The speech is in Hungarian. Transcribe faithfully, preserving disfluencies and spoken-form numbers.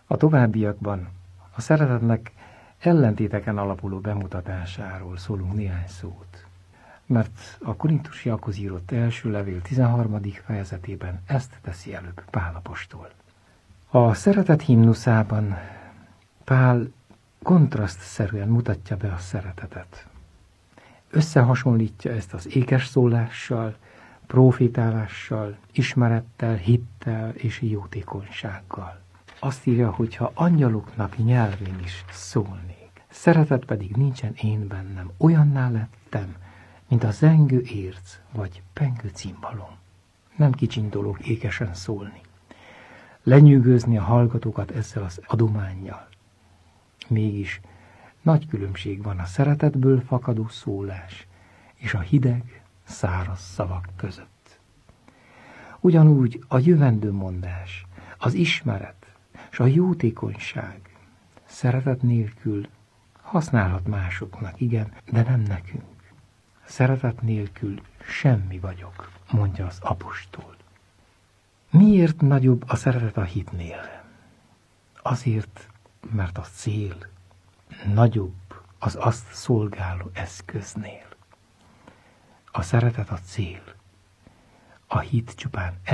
A továbbiakban a szeretetnek ellentéteken alapuló bemutatásáról szólunk néhány szót, mert a korintusiakhoz írott első levél tizenharmadik fejezetében ezt teszi előbb Pál apostol. A szeretet himnuszában Pál kontrasztszerűen mutatja be a szeretetet. Összehasonlítja ezt az ékes szólással, profétálással, ismerettel, hittel és jótékonysággal. Azt írja, hogy ha angyaloknak nyelvén is szólnék, szeretet pedig nincsen én bennem, olyanná lettem, mint a zengő érc vagy pengő cimbalom. Nem kicsiny dolog ékesen szólni. Lenyűgözni a hallgatókat ezzel az adománnyal. Mégis nagy különbség van a szeretetből fakadó szólás és a hideg, száraz szavak között. Ugyanúgy a jövendőmondás, az ismeret és a jótékonyság szeretet nélkül használhat másoknak, igen, de nem nekünk. Szeretet nélkül semmi vagyok, mondja az apostol. Miért nagyobb a szeretet a hitnél? Azért, mert a cél nagyobb az azt szolgáló eszköznél. A szeretet a cél, a hit csupán